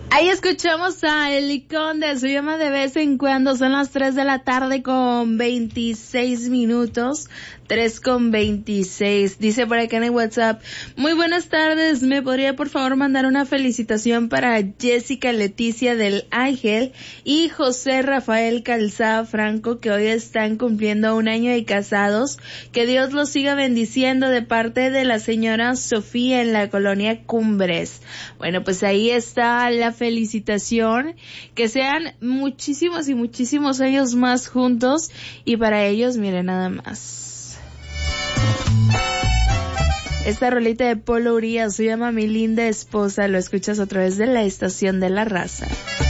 Ahí escuchamos a El Conde, su llama de vez en cuando, son las 3 de la tarde con 26 minutos, 3:26, dice por acá en el WhatsApp, muy buenas tardes, ¿me podría por favor mandar una felicitación para Jessica Leticia del Ángel y José Rafael Calzada Franco, que hoy están cumpliendo 1 año de casados, que Dios los siga bendiciendo de parte de la señora Sofía en la colonia Cumbres? Bueno, pues ahí está la felicitación, que sean muchísimos y muchísimos años más juntos, y para ellos, miren nada más. Esta rolita de Polo Urías se llama Mi Linda Esposa, lo escuchas a través de la Estación de la Raza.